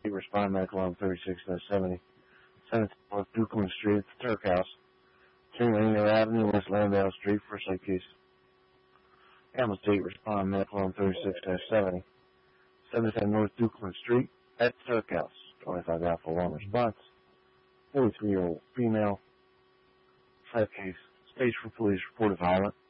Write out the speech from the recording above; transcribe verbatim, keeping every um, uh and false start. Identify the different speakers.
Speaker 1: Respond medical on thirty-six seventy. seventeen North Dukeland Street at the Turk House. ten Rainier Avenue, West Landau Street, First Light Case. Campbell State Respond medical on thirty-six seventy. seventy-seven North Dukeland Street at the Turk House. twenty-five Alpha Alarm Response. forty-three-year-old female. Five case. Stage for police reported violent.